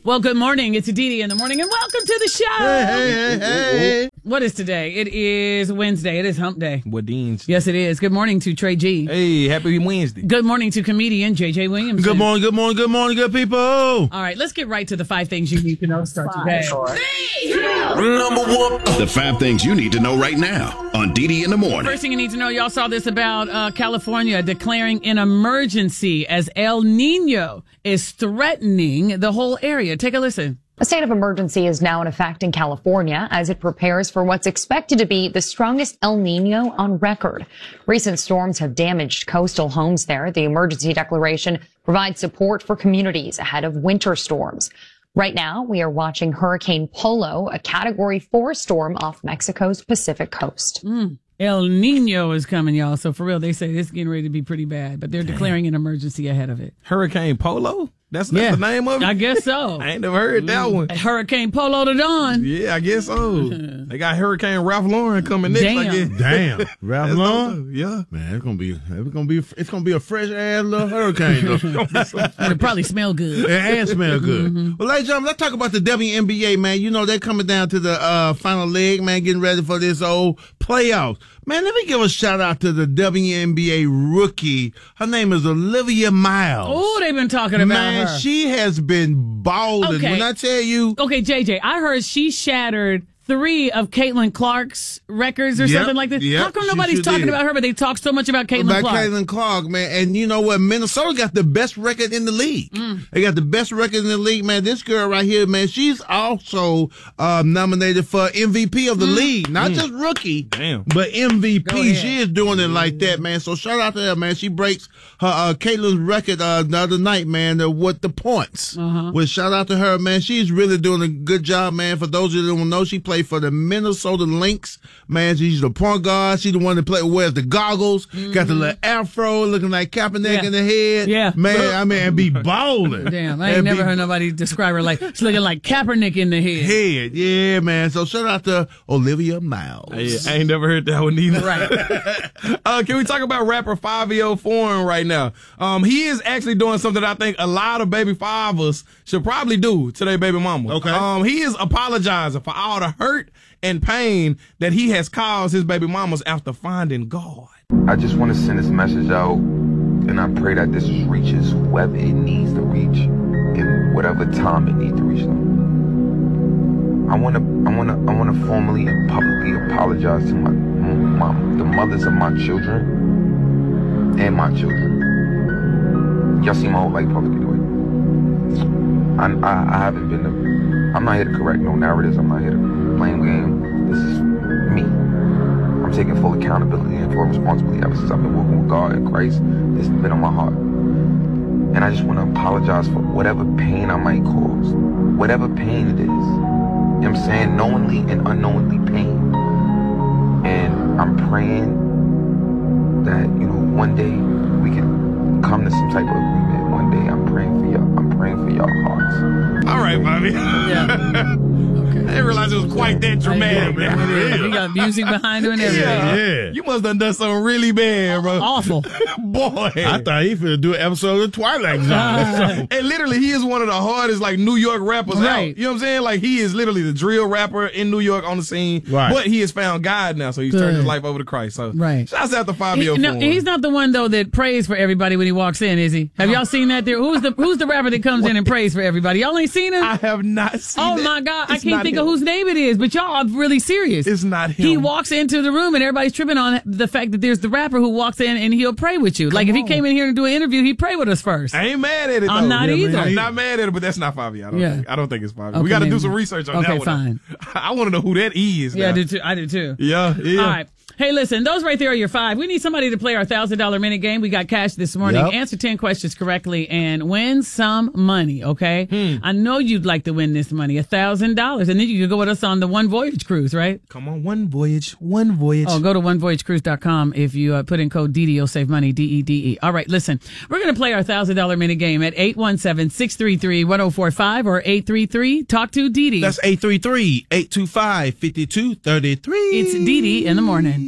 Well, good morning. It's Dee in the morning, and welcome to the show. Hey. What is today? It is Wednesday. It is hump day. What Dean's? Yes, it is. Good morning to Trey G. Hey, happy Wednesday. Good morning to comedian JJ Williams. Good morning, good people. All right, let's get right to the 5 things you need to know to start your day. Number 1. The 5 things you need to know right now on Dee in the morning. First thing you need to know, y'all saw this about California declaring an emergency as El Nino is threatening the whole area. Take a listen. A state of emergency is now in effect in California as it prepares for what's expected to be the strongest El Nino on record. Recent storms have damaged coastal homes there. The emergency declaration provides support for communities ahead of winter storms. Right now, we are watching Hurricane Polo, a Category 4 storm off Mexico's Pacific coast. El Nino is coming, y'all. So for real, they say it's getting ready to be pretty bad, but they're declaring an emergency ahead of it. Hurricane Polo? That's the name of it? I guess so. I ain't never heard that one. Hurricane Polo to Dawn. Yeah, I guess so. They got Hurricane Ralph Lauren coming next, I guess. Damn, Ralph Lauren. Yeah, man, it's gonna be a fresh ass little hurricane. It'll probably smell good. It smell good. Well, ladies and gentlemen, let's talk about the WNBA, man. You know they're coming down to the final leg, man, getting ready for this old playoffs. Man, let me give a shout out to the WNBA rookie. Her name is Olivia Miles. Oh, they've been talking about her. Man, she has been balling. Okay. When I tell you. Okay, JJ, I heard she shattered 3 of Caitlin Clark's records or something like that. How come nobody's talking about her, but they talk so much about Caitlin Clark? Caitlin Clark, man. And you know what? Minnesota got the best record in the league. They got the best record in the league, man. This girl right here, man, she's also nominated for MVP of the league. Not just rookie, but MVP. She is doing it like that, man. So shout out to her, man. She breaks her Caitlin's record the other night, man, with the points. Well, shout out to her, man. She's really doing a good job, man. For those of you that don't know, she played for the Minnesota Lynx, man. She's the point guard. She's the one that wears the goggles, got the little afro, looking like Kaepernick in the head. Yeah, man. I mean, and be balling. Damn, I ain't never heard nobody describe her like she's looking like Kaepernick in the head. Yeah, man. So shout out to Olivia Miles. I ain't never heard that one either. Right. Can we talk about rapper Fabio Foreign right now? He is actually doing something that I think a lot of baby fathers should probably do to their baby mama. Okay. He is apologizing for all the hurt and pain that he has caused his baby mamas after finding God. I just want to send this message out, and I pray that this reaches whoever it needs to reach in whatever time it needs to reach them. I want to formally and publicly apologize to the mothers of my children and my children. Y'all see my whole life publicly do it. I haven't been I'm not here to correct no narratives. I'm not here to blame game. This is me. I'm taking full accountability and full responsibility ever since I've been working with God and Christ. It's been on my heart. And I just want to apologize for whatever pain I might cause. Whatever pain it is. You know what I'm saying? Knowingly and unknowingly pain. And I'm praying that, one day we can come to some type of agreement. One day I'm praying for y'all. I'm praying for y'all hearts. All right, Bobby. Yeah. Okay. I didn't realize it was quite that dramatic. You got music behind it and everything. Yeah. You must have done something really bad, bro. Awful. Boy. I thought he finna do an episode of Twilight Zone. And literally, he is one of the hardest, New York rappers Right. out. You know what I'm saying? He is literally the drill rapper in New York on the scene. Right. But he has found God now, so he's turned his life over to Christ. So, shouts out to Fabio Foreign. He's not the one, though, that prays for everybody when he walks in, is he? Have y'all seen that there? Who's the rapper that comes in and prays for everybody? Y'all ain't seen him? I have not seen Oh, that. my God. I It's can't not think him. of whose name it is, but y'all are really serious. It's not him. He walks into the room and everybody's tripping on the fact that there's the rapper who walks in and he'll pray with you. If he came in here and do an interview, he'd pray with us first. I ain't mad at it, though. I'm not either. I'm not mad at it, but that's not Fabio. I don't think it's Fabio. Okay, we got to maybe. do some research on that one. Okay, fine. I want to know who that is. Yeah, now. I do too. Yeah. All right. Hey, listen, those right there are your 5. We need somebody to play our $1,000 minute game. We got cash this morning. Yep. Answer 10 questions correctly and win some money, okay? I know you'd like to win this money, $1,000. And then you can go with us on the One Voyage cruise, right? Come on, one voyage. Oh, go to onevoyagecruise.com. If you put in code DD, you'll save money, DEDE. All right, listen, we're going to play our $1,000 minute game at 817-633-1045 or 833-TALK-TO-DD. That's 833-825-5233. It's DD in the morning.